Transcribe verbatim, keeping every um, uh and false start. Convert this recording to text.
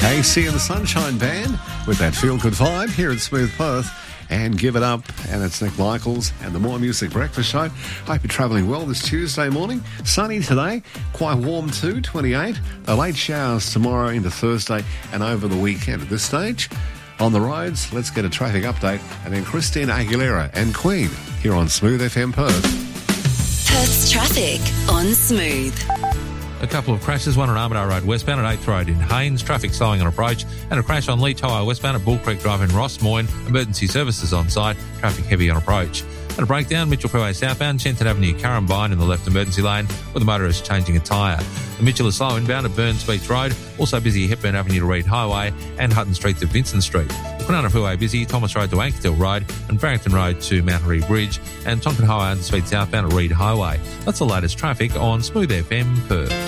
Casey and the Sunshine Band with that feel-good vibe here at Smooth Perth. And Give It Up, and it's Nick Michaels and the More Music Breakfast Show. Hope you're travelling well this Tuesday morning. Sunny today, quite warm too, twenty-eight. The late showers tomorrow into Thursday and over the weekend. At this stage, on the roads, let's get a traffic update. And then Christina Aguilera and Queen here on Smooth F M Perth. Perth's traffic on Smooth. A couple of crashes, one on Armadale Road westbound at eighth Road in Haynes, traffic slowing on approach, and a crash on Leach Highway westbound at Bull Creek Drive in Ross Moyne, emergency services on site, traffic heavy on approach. And a breakdown, Mitchell Freeway southbound, Chenton Avenue, Currumbine in the left emergency lane, with the motorist changing a tyre. The Mitchell is slow inbound at Burns Beach Road, also busy Hepburn Avenue to Reed Highway, and Hutton Street to Vincent Street. The Kwinana Freeway busy, Thomas Road to Ankertil Road, and Barrington Road to Mount Harry Bridge, and Tonkin Highway under speed southbound at Reed Highway. That's the latest traffic on Smooth F M Perth.